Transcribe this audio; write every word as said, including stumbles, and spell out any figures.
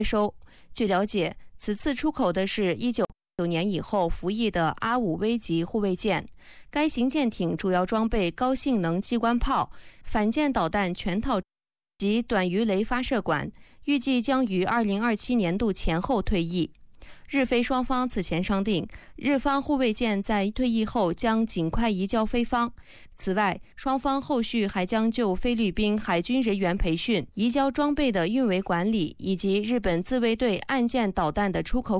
收。据了解，此次出口的是一九九年以后服役的阿五 V 级护卫舰，该型舰艇主要装备高性能机关炮、反舰导弹全套及短鱼雷发射管，预计将于二零二七年度前后退役。日菲双方此前商定，日方护卫舰在退役后将尽快移交菲方。此外，双方后续还将就菲律宾海军人员培训、移交装备的运维管理以及日本自卫队岸舰导弹的出口